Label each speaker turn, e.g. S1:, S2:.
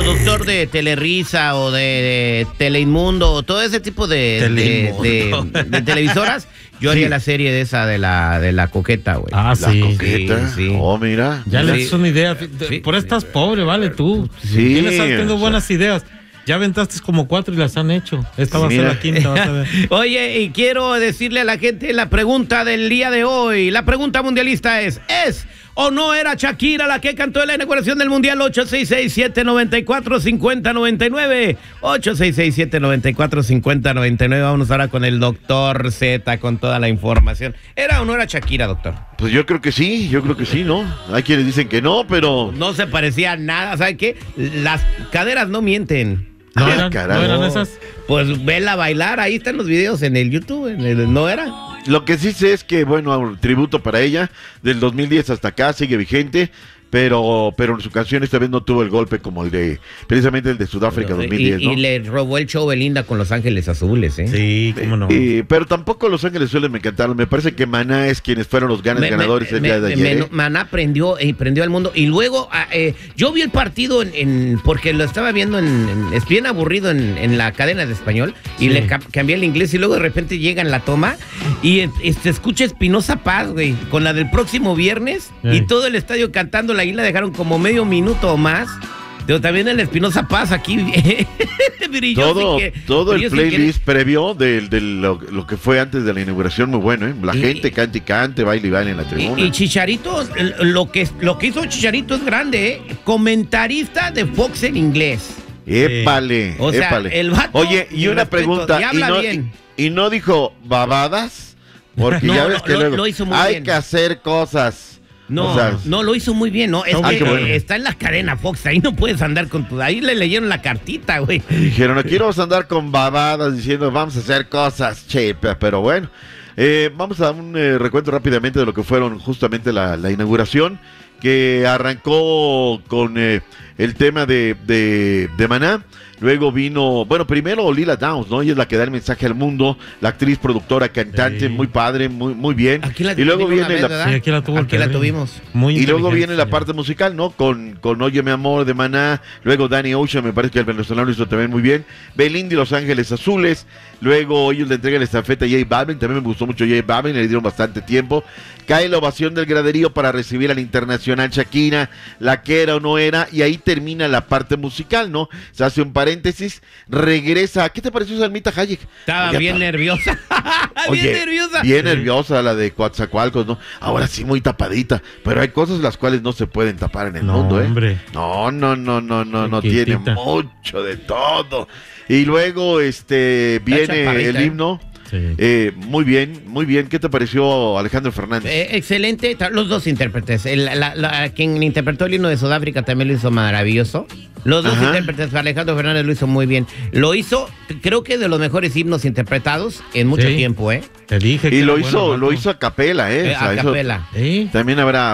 S1: productor de Telerisa o de Teleinmundo o todo ese tipo de televisoras, yo haría la serie de esa de la coqueta, güey.
S2: Ah, sí.
S3: La coqueta.
S1: Sí.
S3: Oh, mira.
S2: Ya le das una idea.
S1: Sí.
S2: Por eso estás pobre, vale, tú.
S3: Sí,
S2: Tienes teniendo
S3: o sea,
S2: buenas ideas. Ya aventaste como 4 y las han hecho. Esta va a ser la quinta, vas a ver.
S1: Oye, y quiero decirle a la gente la pregunta del día de hoy. La pregunta mundialista ¿es o no era Shakira la que cantó en la inauguración del Mundial? 866-794-5099. 866-794-5099. Vámonos ahora con el doctor Z con toda la información. ¿Era o no era Shakira, doctor?
S3: Pues yo creo que sí, ¿no? Hay quienes dicen que no, pero...
S1: No se parecía a nada. ¿Sabe qué? Las caderas no mienten.
S2: ¿No
S3: Ah,
S2: eran,
S3: caray.
S2: ¿no eran esas?
S1: Pues vela bailar, ahí están los videos en el YouTube, ¿no era?
S3: Lo que sí sé es que, bueno, tributo para ella, del 2010 hasta acá, sigue vigente, pero en su canción esta vez no tuvo el golpe como el de, precisamente el de Sudáfrica 2010, ¿no?
S1: Y le robó el show Belinda con Los Ángeles Azules, ¿eh?
S2: Sí, cómo no.
S3: Pero tampoco Los Ángeles Azules me encantaron, me parece que Maná es quienes fueron los ganadores el día de ayer.
S1: Maná prendió al mundo, y luego yo vi el partido porque lo estaba viendo es bien aburrido en la cadena de español, y
S2: Sí.
S1: le cambié el inglés, y luego de repente llega en la toma, y se escucha Espinoza Paz, güey, con la del próximo viernes, y todo el estadio cantando. Ahí la dejaron como medio minuto o más. Pero también el Espinoza Paz aquí brilló
S3: todo el
S1: brilló
S3: playlist previo de lo que fue antes de la inauguración, muy bueno, ¿eh? La gente cante y cante, baile y baile en la tribuna.
S1: Y Chicharito, lo que hizo Chicharito es grande, ¿eh? Comentarista de Fox en inglés.
S3: Épale,
S1: O sea,
S3: épale.
S1: el vato,
S3: Oye, y una
S1: respeto,
S3: pregunta,
S1: y habla bien.
S3: ¿Y no dijo babadas? Porque
S1: No,
S3: ya ves que luego
S1: lo hizo muy
S3: hay
S1: bien.
S3: que hacer cosas.
S1: No,
S3: O sea,
S1: no, lo hizo muy bien, ¿no? Es que
S3: bueno.
S1: está en la cadena Fox, ahí no puedes andar con tu... Ahí le leyeron la cartita, güey.
S3: Dijeron, aquí no vamos a andar con babadas diciendo vamos a hacer cosas, che, pero bueno. Vamos a dar un recuento rápidamente de lo que fueron justamente la inauguración, que arrancó con el tema de Maná. Luego vino, bueno, primero Lila Downs, ¿no? Ella es la que da el mensaje al mundo, la actriz, productora, cantante, muy padre, muy bien.
S1: Y luego viene
S2: aquí la
S1: tuvimos.
S2: Muy
S3: y luego
S2: inteligente,
S3: viene la
S2: señor.
S3: parte musical, ¿no? Con Oye mi amor de Maná, luego Danny Ocean, me parece que el venezolano lo hizo también muy bien. Belinda y Los Ángeles Azules, luego ellos le entregan la estafeta a J Balvin, también me gustó mucho J Balvin, le dieron bastante tiempo. Cae la ovación del graderío para recibir al internacional Shakira, la que era o no era, y ahí termina la parte musical, ¿no? Se hace un paréntesis, regresa. ¿Qué te pareció Salmita Hayek?
S1: Estaba bien nerviosa.
S3: Oye,
S1: nerviosa.
S3: Bien nerviosa la de Coatzacoalcos, ¿no? Ahora sí muy tapadita, pero hay cosas las cuales no se pueden tapar en el mundo, ¿eh?
S2: Hombre.
S3: No, tiene
S2: Chiquitita.
S3: mucho de todo. Y luego viene
S1: chaparrita,
S3: el himno.
S2: Sí.
S3: Muy bien. ¿Qué te pareció Alejandro Fernández?
S1: Excelente, los dos intérpretes. Quien interpretó el himno de Sudáfrica también lo hizo maravilloso. Los dos intérpretes, Alejandro Fernández lo hizo muy bien. Lo hizo, creo que de los mejores himnos interpretados en mucho tiempo, ¿eh?
S2: Te dije que
S3: Y
S2: era
S3: lo
S2: bueno,
S3: hizo a capela, ¿eh?
S1: A capela.
S2: ¿Eh?
S3: También habrá